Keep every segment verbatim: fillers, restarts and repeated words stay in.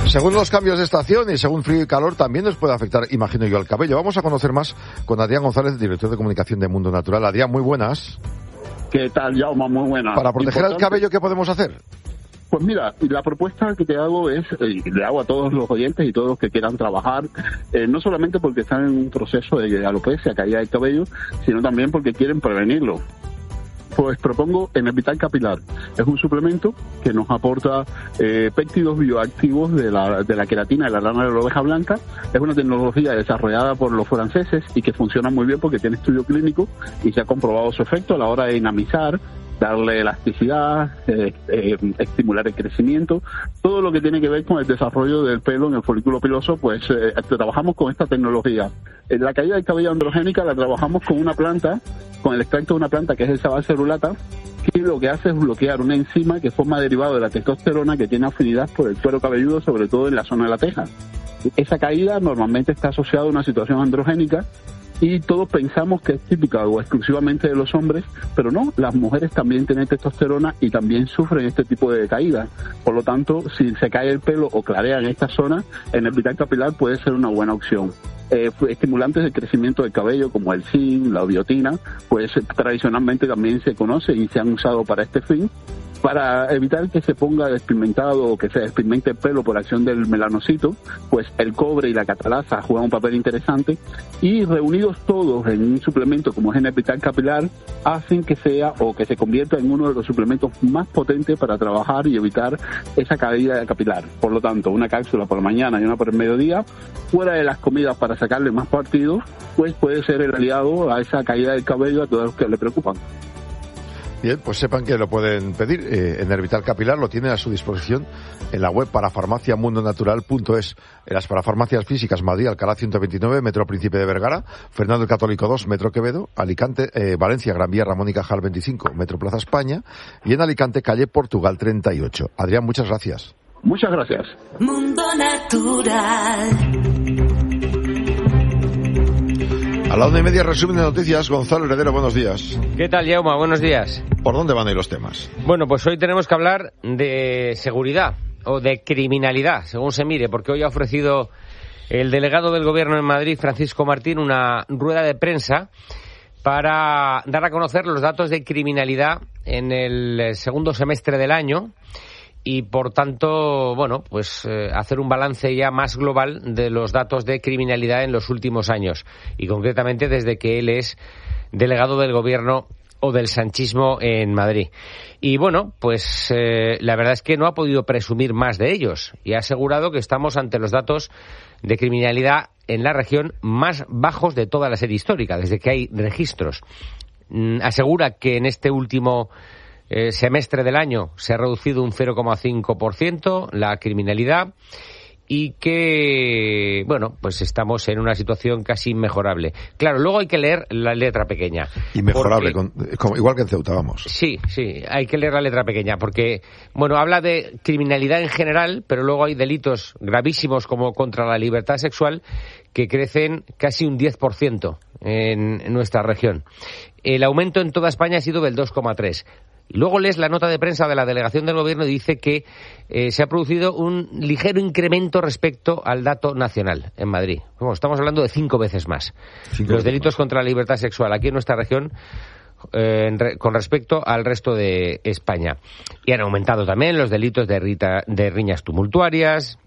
Según los cambios de estación y según frío y calor, también nos puede afectar, imagino yo, al cabello. Vamos a conocer más con Adrián González, director de comunicación de Mundo Natural. Adrián, muy buenas. ¿Qué tal, Jaume? Muy buenas. Para proteger Importante. el cabello, ¿qué podemos hacer? Pues mira, la propuesta que te hago es, y le hago a todos los oyentes y todos los que quieran trabajar, eh, no solamente porque están en un proceso de alopecia, caída del cabello, sino también porque quieren prevenirlo. Pues propongo Enervital Capilar. Es un suplemento que nos aporta eh, péptidos bioactivos de la, de la queratina de la lana de la oveja blanca. Es una tecnología desarrollada por los franceses y que funciona muy bien porque tiene estudio clínico y se ha comprobado su efecto a la hora de dinamizar, darle elasticidad, eh, eh, estimular el crecimiento, todo lo que tiene que ver con el desarrollo del pelo en el folículo piloso, pues eh, trabajamos con esta tecnología. En la caída del cabello androgénica la trabajamos con una planta, con el extracto de una planta que es el sabal cerulata, que lo que hace es bloquear una enzima que forma derivado de la testosterona que tiene afinidad por el cuero cabelludo, sobre todo en la zona de la teja. Esa caída normalmente está asociada a una situación androgénica y todos pensamos que es típica o exclusivamente de los hombres, pero no, las mujeres también tienen testosterona y también sufren este tipo de caídas. Por lo tanto, si se cae el pelo o clarea en esta zona, Enervital Capilar puede ser una buena opción. Eh, estimulantes de crecimiento del cabello como el zinc, la biotina, pues tradicionalmente también se conoce y se han usado para este fin, para evitar que se ponga despigmentado o que se despigmente el pelo por acción del melanocito, pues el cobre y la catalasa juegan un papel interesante y reunidos todos en un suplemento como es Enervital Capilar hacen que sea o que se convierta en uno de los suplementos más potentes para trabajar y evitar esa caída capilar. Por lo tanto, una cápsula por la mañana y una por el mediodía, fuera de las comidas para sacarle más partido, pues puede ser el aliado a esa caída del cabello a todos los que le preocupan. Bien, pues sepan que lo pueden pedir. Eh, Enervital Capilar lo tienen a su disposición en la web parafarmacia mundo natural punto es. En las parafarmacias físicas Madrid, Alcalá ciento veintinueve, Metro Príncipe de Vergara, Fernando el Católico dos, Metro Quevedo, Alicante, eh, Valencia, Gran Vía, Ramón y Cajal veinticinco, Metro Plaza España, y en Alicante, calle Portugal treinta y ocho. Adrián, muchas gracias. Muchas gracias. Mundo Natural. A la una y media, resumen de noticias. Gonzalo Heredero, buenos días. ¿Qué tal, Jaume? Buenos días. ¿Por dónde van a ir los temas? Bueno, pues hoy tenemos que hablar de seguridad o de criminalidad, según se mire, porque hoy ha ofrecido el delegado del Gobierno en Madrid, Francisco Martín, una rueda de prensa para dar a conocer los datos de criminalidad en el segundo semestre del año y, por tanto, bueno, pues eh, hacer un balance ya más global de los datos de criminalidad en los últimos años y, concretamente, desde que él es delegado del Gobierno o del sanchismo en Madrid. Y, bueno, pues eh, la verdad es que no ha podido presumir más de ellos y ha asegurado que estamos ante los datos de criminalidad en la región más bajos de toda la serie histórica, desde que hay registros. Mm, asegura que en este último Eh, semestre del año se ha reducido un cero coma cinco por ciento la criminalidad y que, bueno, pues estamos en una situación casi inmejorable. Claro, luego hay que leer la letra pequeña. Inmejorable, porque, con, como, igual que en Ceuta, vamos. Sí, sí, hay que leer la letra pequeña porque, bueno, habla de criminalidad en general, pero luego hay delitos gravísimos como contra la libertad sexual que crecen casi un diez por ciento en, en nuestra región. El aumento en toda España ha sido del dos coma tres por ciento. Y luego lees la nota de prensa de la delegación del Gobierno y dice que eh, se ha producido un ligero incremento respecto al dato nacional en Madrid. Bueno, estamos hablando de cinco veces más. Cinco Los delitos más. contra la libertad sexual aquí en nuestra región eh, en re, con respecto al resto de España. Y han aumentado también los delitos de, rita, de riñas tumultuarias,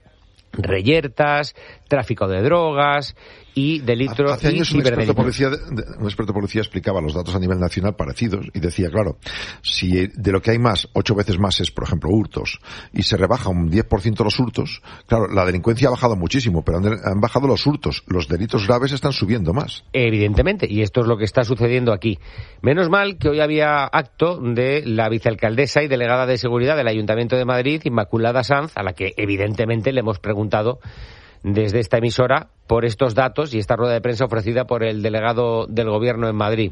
reyertas, tráfico de drogas y delitos Hace años y un experto, ciberdelitos. policía, un experto policía explicaba los datos a nivel nacional parecidos y decía, claro, si de lo que hay más, ocho veces más es, por ejemplo, hurtos, y se rebaja un diez por ciento los hurtos, claro, la delincuencia ha bajado muchísimo, pero han, han bajado los hurtos, los delitos graves están subiendo más. Evidentemente, y esto es lo que está sucediendo aquí. Menos mal que hoy había acto de la vicealcaldesa y delegada de seguridad del Ayuntamiento de Madrid, Inmaculada Sanz, a la que evidentemente le hemos preguntado desde esta emisora por estos datos y esta rueda de prensa ofrecida por el delegado del Gobierno en Madrid.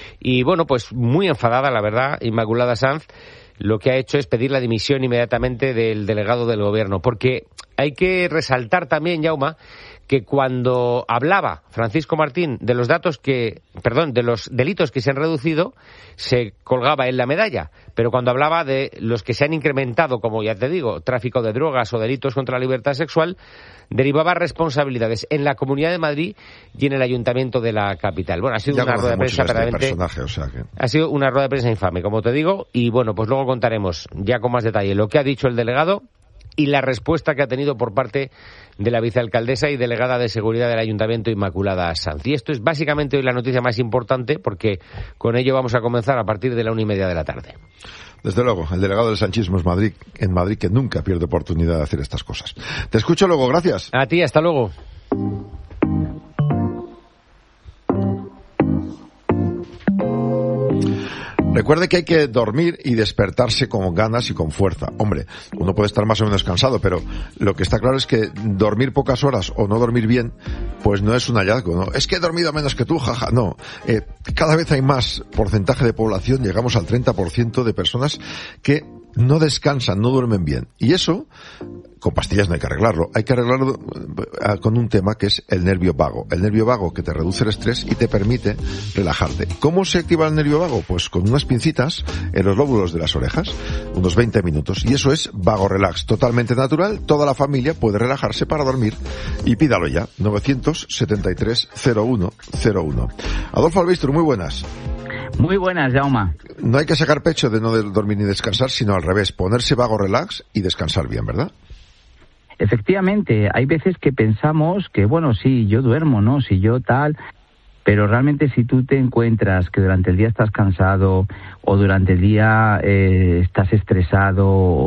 Y bueno, pues muy enfadada, la verdad, Inmaculada Sanz, lo que ha hecho es pedir la dimisión inmediatamente del delegado del Gobierno, porque hay que resaltar también, Jaume, que cuando hablaba Francisco Martín de los datos que, perdón, de los delitos que se han reducido, se colgaba en la medalla, pero cuando hablaba de los que se han incrementado, como ya te digo, tráfico de drogas o delitos contra la libertad sexual, derivaba responsabilidades en la Comunidad de Madrid y en el Ayuntamiento de la capital. Bueno, ha sido ya una rueda de prensa este realmente, personaje, o sea que... ha sido una rueda de prensa infame, como te digo, y bueno, pues luego contaremos ya con más detalle lo que ha dicho el delegado y la respuesta que ha tenido por parte de la vicealcaldesa y delegada de Seguridad del Ayuntamiento, Inmaculada Sanz. Y esto es básicamente hoy la noticia más importante, porque con ello vamos a comenzar a partir de la una y media de la tarde. Desde luego, el delegado del sanchismo es Madrid, en Madrid, que nunca pierde oportunidad de hacer estas cosas. Te escucho luego, gracias. A ti, hasta luego. Recuerde que hay que dormir y despertarse con ganas y con fuerza. Hombre, uno puede estar más o menos cansado, pero lo que está claro es que dormir pocas horas o no dormir bien, pues no es un hallazgo, ¿no? Es que he dormido menos que tú, jaja. No, eh, cada vez hay más porcentaje de población, llegamos al treinta por ciento de personas que no descansan, no duermen bien. Y eso, con pastillas no hay que arreglarlo. Hay que arreglarlo con un tema que es el nervio vago. El nervio vago que te reduce el estrés y te permite relajarte. ¿Cómo se activa el nervio vago? Pues con unas pincitas en los lóbulos de las orejas, unos veinte minutos. Y eso es Vago Relax, totalmente natural. Toda la familia puede relajarse para dormir. Y pídalo ya, novecientos setenta y tres cero uno cero uno. Adolfo Albistro, muy buenas. Muy buenas, Jaume. No hay que sacar pecho de no dormir ni descansar, sino al revés, ponerse Vago Relax y descansar bien, ¿verdad? Efectivamente, hay veces que pensamos que, bueno, sí, yo duermo, ¿no? Si yo tal... Pero realmente si tú te encuentras que durante el día estás cansado o durante el día eh, estás estresado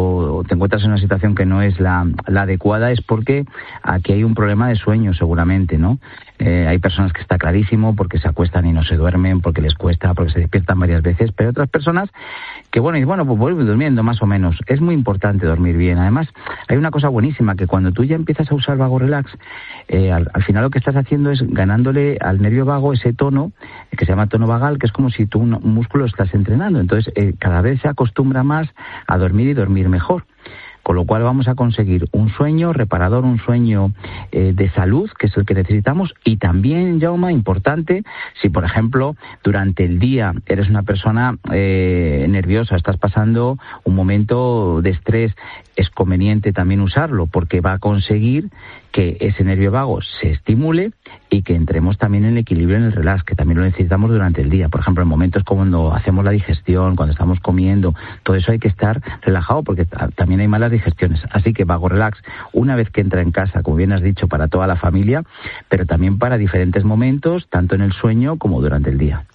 o te encuentras en una situación que no es la, la adecuada, es porque aquí hay un problema de sueño seguramente, ¿no? Eh, hay personas que está clarísimo porque se acuestan y no se duermen, porque les cuesta, porque se despiertan varias veces, pero otras personas que, bueno, y bueno, pues vuelven durmiendo más o menos. Es muy importante dormir bien. Además, hay una cosa buenísima, que cuando tú ya empiezas a usar Vago Relax, eh, al, al final lo que estás haciendo es ganándole al nervio vago ese tono, que se llama tono vagal, que es como si tú un, un músculo estás entrenando. Entonces, eh, cada vez se acostumbra más a dormir y dormir mejor. Con lo cual vamos a conseguir un sueño reparador, un sueño eh, de salud, que es el que necesitamos, y también, Jaume, importante, si por ejemplo durante el día eres una persona eh, nerviosa, estás pasando un momento de estrés, es conveniente también usarlo, porque va a conseguir que ese nervio vago se estimule y que entremos también en el equilibrio, en el relax, que también lo necesitamos durante el día. Por ejemplo, en momentos como cuando hacemos la digestión, cuando estamos comiendo, todo eso hay que estar relajado porque también hay malas digestiones. Así que Vago Relax, una vez que entra en casa, como bien has dicho, para toda la familia, pero también para diferentes momentos, tanto en el sueño como durante el día.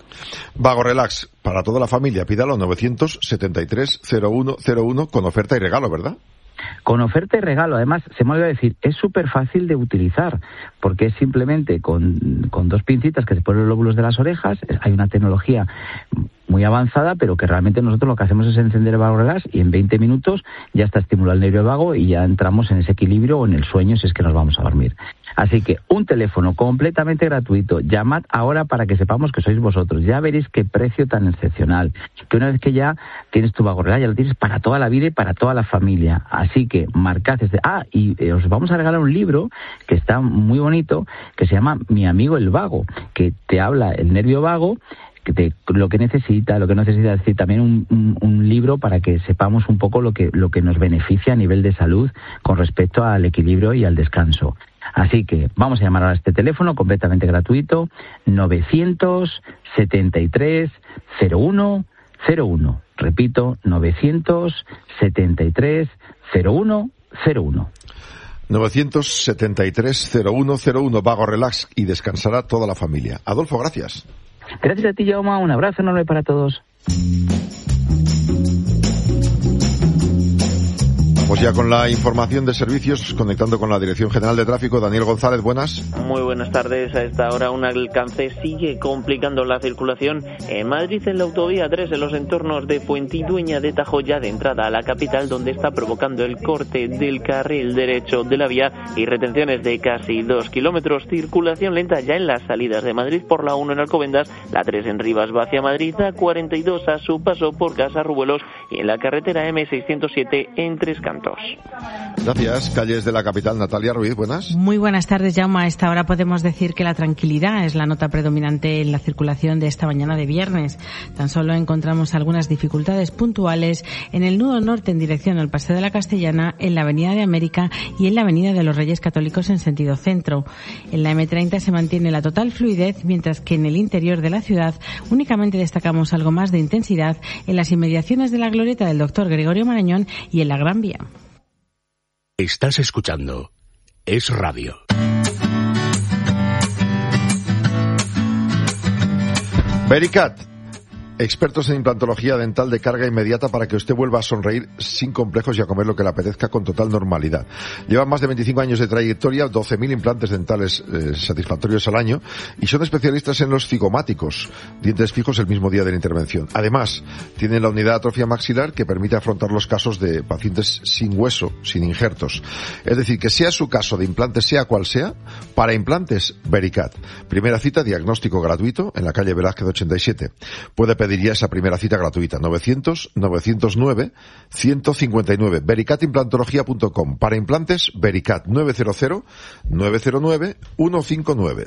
Vago Relax, para toda la familia, pídalo novecientos setenta y tres cero uno cero uno con oferta y regalo, ¿verdad? Con oferta y regalo. Además, se me olvidó decir, es súper fácil de utilizar, porque es simplemente con, con dos pincitas que se ponen los lóbulos de las orejas. Hay una tecnología muy avanzada, pero que realmente nosotros lo que hacemos es encender el Vago Relax y en veinte minutos ya está estimulado el nervio vago y ya entramos en ese equilibrio o en el sueño si es que nos vamos a dormir. Así que un teléfono completamente gratuito. Llamad ahora para que sepamos que sois vosotros. Ya veréis qué precio tan excepcional. Que una vez que ya tienes tu Vago Relax, ya lo tienes para toda la vida y para toda la familia. Así que marcad este... Ah, y eh, os vamos a regalar un libro que está muy bonito, que se llama Mi amigo el vago, que te habla el nervio vago, de lo que necesita, lo que no necesita, es decir, también un, un, un libro para que sepamos un poco lo que, lo que nos beneficia a nivel de salud con respecto al equilibrio y al descanso. Así que vamos a llamar a este teléfono completamente gratuito, novecientos setenta y tres cero uno cero uno. Repito, novecientos setenta y tres cero uno cero uno. novecientos setenta y tres cero uno cero uno, Vago Relax, y descansará toda la familia. Adolfo, gracias. Gracias a ti, Jaume. Un abrazo enorme para todos. Vamos ya con la información de servicios, conectando con la Dirección General de Tráfico. Daniel González, buenas. Muy buenas tardes. A esta hora un alcance sigue complicando la circulación en Madrid, en la autovía tres, en los entornos de Fuentidueña de Tajo, ya de entrada a la capital, donde está provocando el corte del carril derecho de la vía y retenciones de casi dos kilómetros. Circulación lenta ya en las salidas de Madrid por la uno en Alcobendas, la tres en Rivas va hacia Madrid, a cuarenta y dos a su paso por Casarrubuelos y en la carretera eme seiscientos siete en Tres Cantos. apartamentos. Gracias. Calles de la capital, Natalia Ruiz, buenas. Muy buenas tardes, Jaume. A esta hora podemos decir que la tranquilidad es la nota predominante en la circulación de esta mañana de viernes. Tan solo encontramos algunas dificultades puntuales en el nudo norte en dirección al Paseo de la Castellana, en la Avenida de América y en la Avenida de los Reyes Católicos en sentido centro. En la eme treinta se mantiene la total fluidez, mientras que en el interior de la ciudad únicamente destacamos algo más de intensidad en las inmediaciones de la glorieta del doctor Gregorio Marañón y en la Gran Vía. Estás escuchando Es Radio. Vericat, expertos en implantología dental de carga inmediata para que usted vuelva a sonreír sin complejos y a comer lo que le apetezca con total normalidad. Llevan más de veinticinco años de trayectoria, doce mil implantes dentales eh, satisfactorios al año, y son especialistas en los cigomáticos, dientes fijos el mismo día de la intervención. Además, tienen la unidad de atrofia maxilar que permite afrontar los casos de pacientes sin hueso, sin injertos. Es decir, que sea su caso de implantes, sea cual sea, para implantes, Vericat. Primera cita, diagnóstico gratuito, en la calle Velázquez ochenta y siete. Puede pedir diría esa primera cita gratuita. novecientos, novecientos nueve, ciento cincuenta y nueve. vericat implantología punto com. Para implantes, Vericat. nueve cero cero, nueve cero nueve, uno cinco nueve.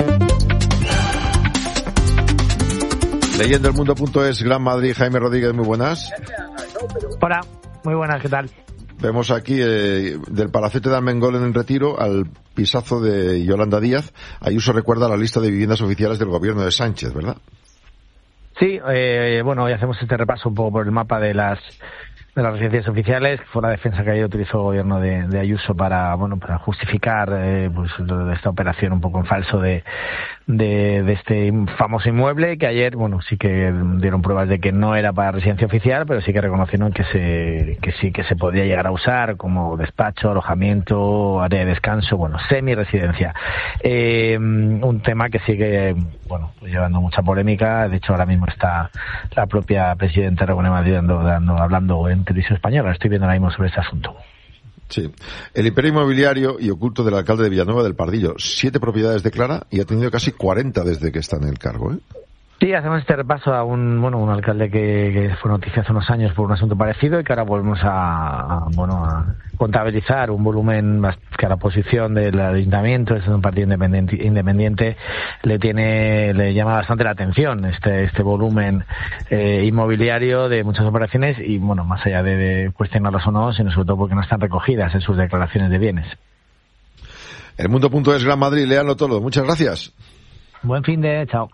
Leyendo el mundo punto es, Gran Madrid, Jaime Rodríguez, muy buenas. Hola, muy buenas, ¿qué tal? Vemos aquí eh, del palacete de Armengol en el Retiro al pisazo de Yolanda Díaz. Ayuso recuerda la lista de viviendas oficiales del gobierno de Sánchez, ¿verdad? Sí, eh, bueno, hoy hacemos este repaso un poco por el mapa de las de las residencias oficiales. Fue la defensa que ayer utilizó el gobierno de, de Ayuso para, bueno, para justificar eh, pues esta operación un poco en falso de, de de este famoso inmueble, que ayer, bueno, sí que dieron pruebas de que no era para residencia oficial, pero sí que reconocieron que se que sí que se podía llegar a usar como despacho, alojamiento, área de descanso, bueno, semi-residencia. Eh, un tema que sigue, bueno, pues llevando mucha polémica. De hecho, ahora mismo está la propia presidenta Aragonés Madrid dando, dando, hablando en televisión española. Estoy viendo ahora mismo sobre este asunto. Sí. El imperio inmobiliario y oculto del alcalde de Villanueva del Pardillo. Siete propiedades declara y ha tenido casi cuarenta desde que está en el cargo, ¿eh? Sí, hacemos este repaso a un, bueno, un alcalde que, que fue noticia hace unos años por un asunto parecido y que ahora volvemos a, a bueno, a contabilizar un volumen más que a la posición del ayuntamiento, es un partido independiente, independiente le tiene, le llama bastante la atención este, este volumen eh, inmobiliario de muchas operaciones y, bueno, más allá de, de cuestionarlas o no, sino sobre todo porque no están recogidas en sus declaraciones de bienes. El mundo punto es, Gran Madrid, léanlo todo. Muchas gracias. Buen fin de, chao.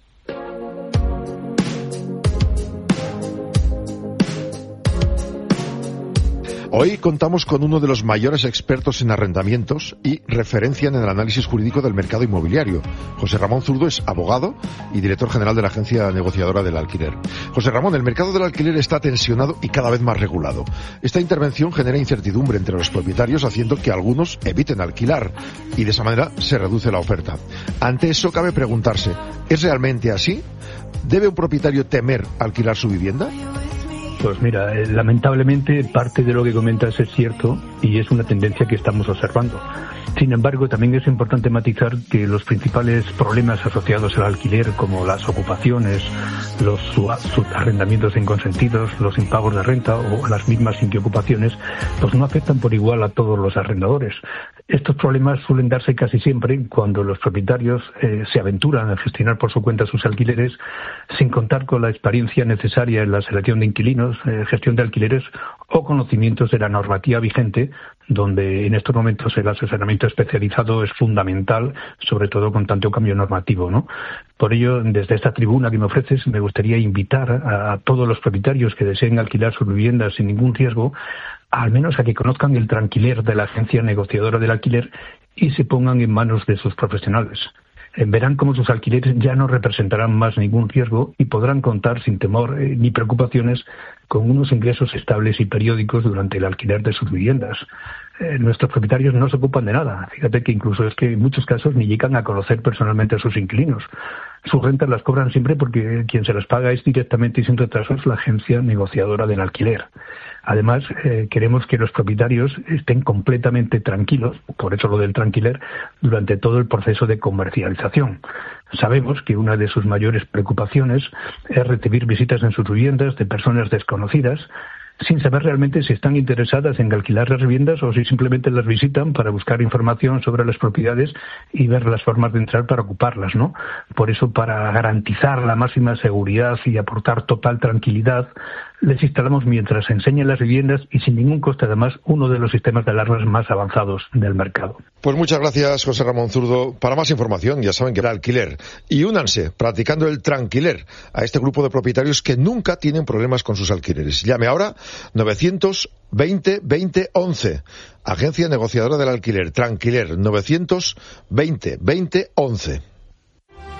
Hoy contamos con uno de los mayores expertos en arrendamientos y referencia en el análisis jurídico del mercado inmobiliario. José Ramón Zurdo es abogado y director general de la agencia negociadora del alquiler. José Ramón, el mercado del alquiler está tensionado y cada vez más regulado. Esta intervención genera incertidumbre entre los propietarios, haciendo que algunos eviten alquilar y de esa manera se reduce la oferta. Ante eso cabe preguntarse, ¿es realmente así? ¿Debe un propietario temer alquilar su vivienda? Pues mira, eh, lamentablemente parte de lo que comentas es cierto y es una tendencia que estamos observando. Sin embargo, también es importante matizar que los principales problemas asociados al alquiler, como las ocupaciones, los subarrendamientos inconsentidos, los impagos de renta o las mismas inquiocupaciones, pues no afectan por igual a todos los arrendadores. Estos problemas suelen darse casi siempre cuando los propietarios eh, se aventuran a gestionar por su cuenta sus alquileres sin contar con la experiencia necesaria en la selección de inquilinos, eh, gestión de alquileres o conocimientos de la normativa vigente, donde en estos momentos el asesoramiento especializado es fundamental, sobre todo con tanto cambio normativo, ¿no? Por ello, desde esta tribuna que me ofreces, me gustaría invitar a, a todos los propietarios que deseen alquilar sus viviendas sin ningún riesgo, al menos a que conozcan el tranquiler de la agencia negociadora del alquiler y se pongan en manos de sus profesionales. Verán cómo sus alquileres ya no representarán más ningún riesgo y podrán contar sin temor eh, ni preocupaciones con unos ingresos estables y periódicos durante el alquiler de sus viviendas. Eh, nuestros propietarios no se ocupan de nada. Fíjate que incluso es que en muchos casos ni llegan a conocer personalmente a sus inquilinos. Sus rentas las cobran siempre porque quien se las paga es directamente y sin retrasos la agencia negociadora del alquiler. Además, eh, queremos que los propietarios estén completamente tranquilos, por eso lo del tranquiler, durante todo el proceso de comercialización. Sabemos que una de sus mayores preocupaciones es recibir visitas en sus viviendas de personas desconocidas. sin saber realmente si están interesadas en alquilar las viviendas o si simplemente las visitan para buscar información sobre las propiedades y ver las formas de entrar para ocuparlas, ¿no? Por eso, para garantizar la máxima seguridad y aportar total tranquilidad, les instalamos mientras enseñan las viviendas y sin ningún coste, además, uno de los sistemas de alarmas más avanzados del mercado. Pues muchas gracias, José Ramón Zurdo. Para más información, ya saben que era alquiler. Y únanse, practicando el tranquiler, a este grupo de propietarios que nunca tienen problemas con sus alquileres. Llame ahora novecientos veinte veinte once. Agencia negociadora del alquiler, Tranquiler, novecientos veinte veinte once.